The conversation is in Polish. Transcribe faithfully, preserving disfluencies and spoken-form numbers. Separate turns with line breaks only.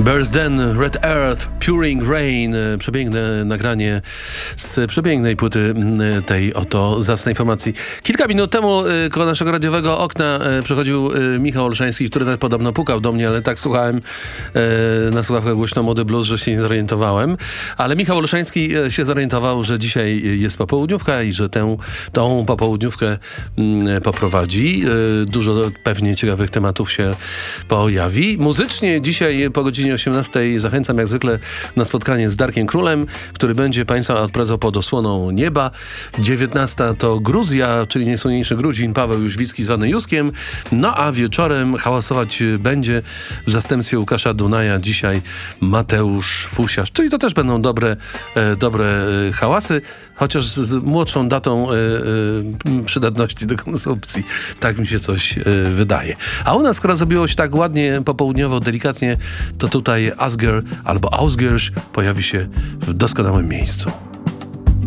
Bears Den, Red Earth, Pouring Rain. Przepiękne nagranie z przepięknej płyty tej oto zacnej formacji. Kilka minut temu koło naszego radiowego okna przechodził Michał Olszański, który podobno pukał do mnie, ale tak słuchałem na słuchawkach głośno Młody Blues, że się nie zorientowałem. Ale Michał Olszański się zorientował, że dzisiaj jest popołudniówka i że tę, tą popołudniówkę poprowadzi. Dużo pewnie ciekawych tematów się pojawi. Muzycznie dzisiaj po godzinie osiemnastej zachęcam jak zwykle na spotkanie z Darkiem Królem, który będzie Państwa odprowadzał pod osłoną nieba. dziewiętnasta to Gruzja, czyli najsłynniejszy Gruzin Paweł Jóźwicki zwany Józkiem. No a wieczorem hałasować będzie w zastępstwie Łukasza Dunaja dzisiaj Mateusz Fusiarz. Czyli to też będą dobre, e, dobre hałasy, chociaż z młodszą datą e, e, przydatności do konsumpcji. Tak mi się coś e, wydaje. A u nas, skoro zrobiło się tak ładnie, popołudniowo, delikatnie, to tutaj Asger albo Ausgersz pojawi się w doskonałym miejscu.